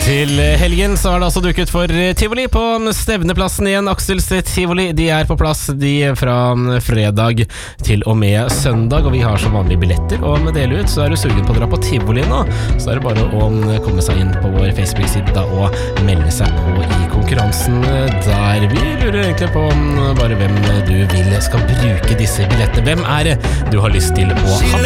Til helgen så har det altså dukket for Tivoli på Stevneplassen igjen. Aksels Tivoli, de er på plass de fra fredag til og med søndag, og vi har som vanlige billetter å dele ut. Så er du sugen på å dra på Tivoli nå, så er det bare å komme seg inn på vår Facebook-side da, og melde seg på i konkurransen der. Vi lurer egentlig på bare hvem du vil skal bruke disse billettene. Hvem er det du har lyst til å ha med?